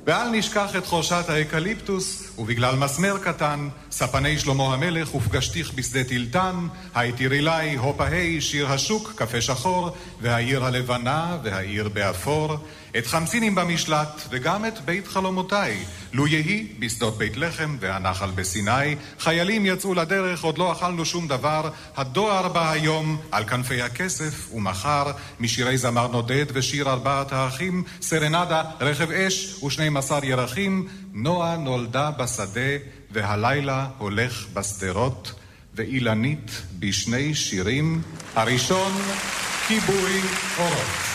ואל נשכח את חורשת האקליפטוס, ובגלל מסמר קטן, ספני שלמה המלך ופגשתיך בשדה טילטן, היתירי לי, הופהי, שיר השוק, קפה שחור, והעיר הלבנה והעיר באפור, את חמסינים במשלט, וגם את בית חלומותיי, לו יהי בשדות בית לחם והנחל בסיני, חיילים יצאו לדרך, עוד לא אכלנו שום דבר, הדואר בא היום על כנפי הכסף, ומחר משירי זמר נודד ושיר ארבעת האחים, סרנדה, רכב אש ו12 ירחים, נועה נולדה בשדה, והלילה הולך בשדרות, ואילנית בשני שירים, הראשון כיבוי אורות.